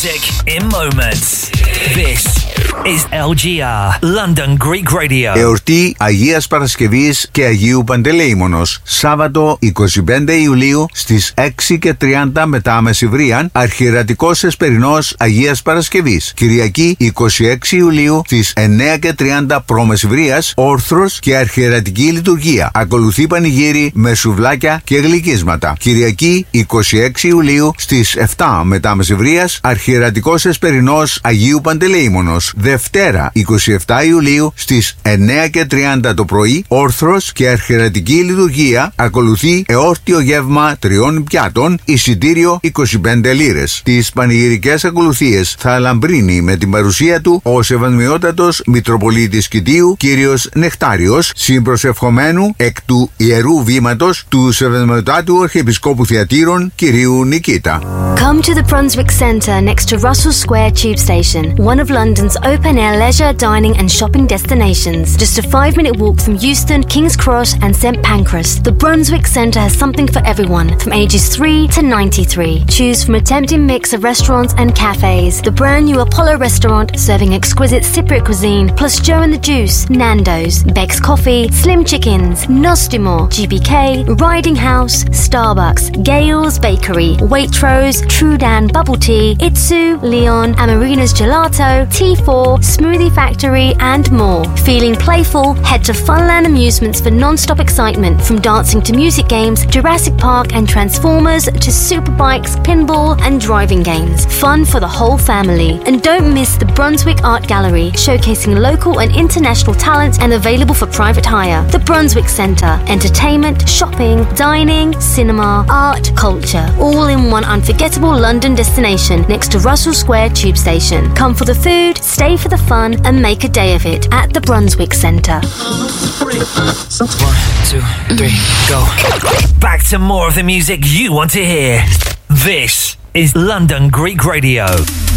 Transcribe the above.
Music in moments. This is LGR, London Greek Radio. Εορτή Αγίας Παρασκευής και Αγίου Παντελεήμονος. Σάββατο 25 Ιουλίου στις 6:30 μετά μεσημβρίαν, αρχιερατικός εσπερινός Αγίας Παρασκευής. Κυριακή 26 Ιουλίου στις 9:30 προμεσημβρίας, όρθρος και αρχιερατική λειτουργία. Ακολουθεί πανηγύρι με σουβλάκια και γλυκίσματα. Κυριακή 26 Ιουλίου στις 7 μετά μεσημβρίας, αρχιερατικός εσπερινός Αγίου Παντελεήμονος. Δευτέρα 27 Ιουλίου στις 9:30 το πρωί, όρθρος και αρχιερατική λειτουργία. Ακολουθεί εόρτιο γεύμα 3 πιάτων, εισιτήριο 25 λίρες. Τις πανηγυρικές ακολουθίες θα λαμπρύνει με την παρουσία του ο Σεβασμιότατος Μητροπολίτης Κητίου κύριος Νεκτάριος, συμπροσευχομένου εκ του Ιερού Βήματος του Σεβασμιωτάτου Αρχιεπισκόπου Θειατήρων κυρίου Νικήτα. Come to the Brunswick Centre next to Russell Square Tube Station, one of London's open-air leisure, dining and shopping destinations. Just a 5-minute walk from Euston, King's Cross and St Pancras. The Brunswick Centre has something for everyone, from ages 3 to 93. Choose from a tempting mix of restaurants and cafes. The brand new Apollo restaurant serving exquisite Cypriot cuisine, plus Joe and the Juice, Nando's, Beck's Coffee, Slim Chickens, Nostimor, GBK, Riding House, Starbucks, Gale's Bakery, Waitrose, Trudan Bubble Tea, Itsu, Leon, Amarina's Gelato, T4, Smoothie Factory and more. Feeling playful? Head to Funland Amusements for non-stop excitement, from dancing to music games, Jurassic Park and Transformers to superbikes, pinball and driving games. Fun for the whole family. And don't miss the Brunswick Art Gallery, showcasing local and international talent and available for private hire. The Brunswick Centre. Entertainment, shopping, dining, cinema, art, culture. All in one unforgettable London destination next to Russell Square Tube Station. Come for the food, stay for the fun and make a day of it at the Brunswick Centre. 1, 2, 3, go. Back to more of the music you want to hear. This is London Greek Radio.